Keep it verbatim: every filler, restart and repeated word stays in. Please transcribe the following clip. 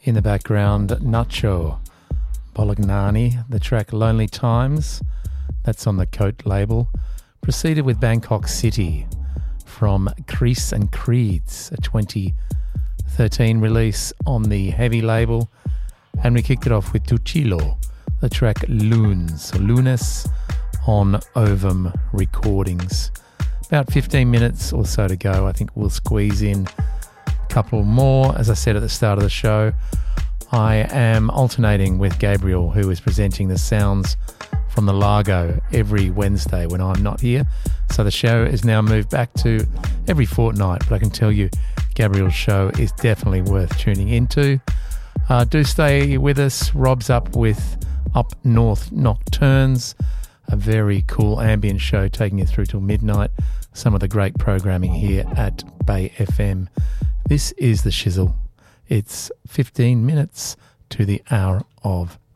In the background, Nacho Bolognani, the track Lonely Times, that's on the Coat label. Proceeded with Bangkok City from Crease and Creeds, a twenty thirteen release on the Heavy label. And we kicked it off with Tuchilo, the track Loons, Lunes, on Ovum Recordings. About fifteen minutes or so to go. I think we'll squeeze in a couple more. As I said at the start of the show, I am alternating with Gabriel, who is presenting the sounds from the Largo every Wednesday when I'm not here. So the show is now moved back to every fortnight, but I can tell you Gabriel's show is definitely worth tuning into. Uh, do stay with us. Rob's up with Up North Nocturnes, a very cool ambient show taking you through till midnight. Some of the great programming here at Bay F M. This is The Shizzle. It's fifteen minutes to the hour of